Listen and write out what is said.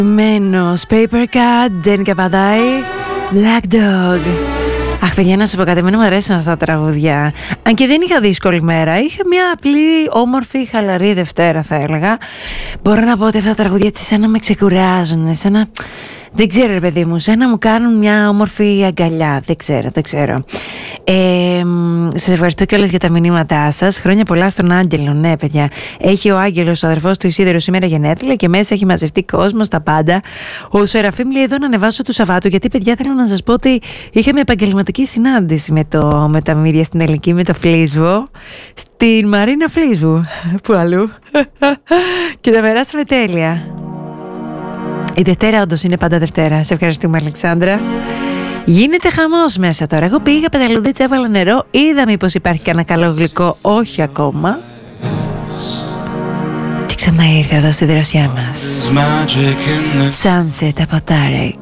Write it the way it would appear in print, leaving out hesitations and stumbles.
Μένος, Paper Cut, Τζένι Καπαντάη, Black Dog. Αχ, παιδιά, να σας πω κάτι, εμένα μου αρέσουν αυτά τα τραγουδιά. Αν και δεν είχα δύσκολη μέρα, είχα μια απλή, όμορφη, χαλαρή Δευτέρα, θα έλεγα. Μπορώ να πω ότι αυτά τα τραγουδιά έτσι σαν να με ξεκουράζουν, σαν να... Δεν ξέρω, ρε παιδί μου, σαν να μου κάνουν μια όμορφη αγκαλιά. Δεν ξέρω. Σας ευχαριστώ κιόλας για τα μηνύματά σας. Χρόνια πολλά στον Άγγελο. Ναι, παιδιά. Έχει ο Άγγελος, ο αδερφός του Ισίδωρο, σήμερα γενέθλια και μέσα έχει μαζευτεί κόσμος, τα πάντα. Ο Σεραφείμ λέει εδώ να ανεβάσω του Σαββάτου, γιατί, παιδιά, θέλω να σας πω ότι είχαμε επαγγελματική συνάντηση με τα μύδια στην Ελληνική, με το Φλίσβο, στην Μαρίνα Φλίσβου. Πού αλλού. Και τα περάσαμε τέλεια. Η Δευτέρα όντως είναι πάντα Δευτέρα. Σε ευχαριστούμε, Αλεξάνδρα. Γίνεται χαμός μέσα τώρα. Εγώ πήγα, πεταλουδίτσα, έβαλα νερό. Είδα μήπως υπάρχει κανένα καλό γλυκό. Όχι ακόμα. Και ξανά ήρθε εδώ στη δροσιά μας. Sunset από Tarek.